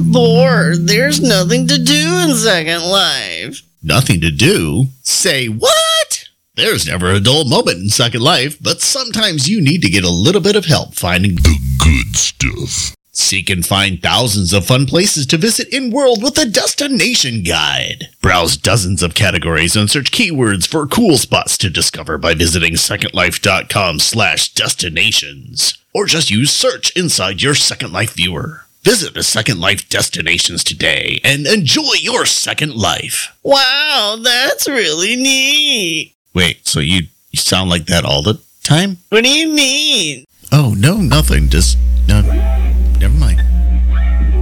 bored. There's nothing to do in Second Life. Nothing to do? Say what? There's never a dull moment in Second Life, but sometimes you need to get a little bit of help finding the good stuff. Seek and find thousands of fun places to visit in World with a Destination Guide. Browse dozens of categories and search keywords for cool spots to discover by visiting secondlife.com/destinations. Or just use search inside your Second Life viewer. Visit the Second Life destinations today and enjoy your Second Life. Wow, that's really neat. Wait, so you sound like that all the time? What do you mean? Oh, no, nothing. Just, no, never mind.